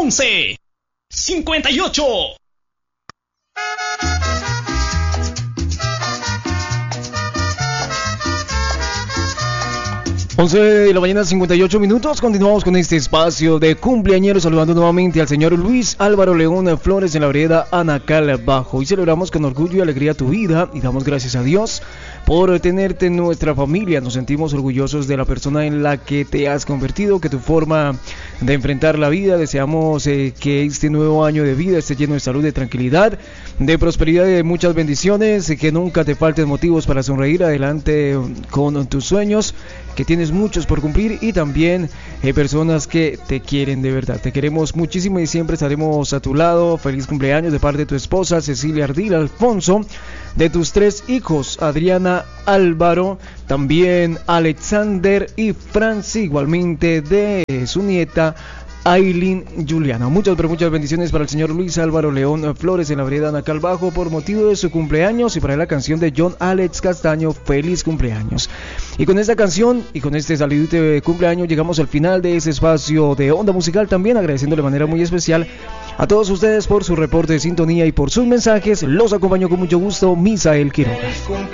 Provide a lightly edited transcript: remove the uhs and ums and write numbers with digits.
1158. 11 de la mañana, 58 minutos. Continuamos con este espacio de cumpleañeros, saludando nuevamente al señor Luis Álvaro León Flores en la vereda Anacal Bajo. Hoy celebramos con orgullo y alegría tu vida y damos gracias a Dios por tenerte en nuestra familia. Nos sentimos orgullosos de la persona en la que te has convertido, que tu forma de enfrentar la vida. Deseamos que este nuevo año de vida esté lleno de salud, de tranquilidad, de prosperidad y de muchas bendiciones, que nunca te falten motivos para sonreír adelante con tus sueños, que tienes muchos por cumplir, y también personas que te quieren de verdad. Te queremos muchísimo y siempre estaremos a tu lado. Feliz cumpleaños de parte de tu esposa Cecilia Ardila Alfonso, de tus 3 hijos Adriana, Álvaro, también Alexander y Franci, igualmente de su nieta Aileen Juliana. Muchas bendiciones para el señor Luis Álvaro León Flores en la vereda Anacal Bajo por motivo de su cumpleaños, y para la canción de John Alex Castaño, feliz cumpleaños. Y con esta canción y con este saludito de cumpleaños llegamos al final de este espacio de Onda Musical, también agradeciendo de manera muy especial a todos ustedes por su reporte de sintonía y por sus mensajes. Los acompaño con mucho gusto, Misael Quiroga.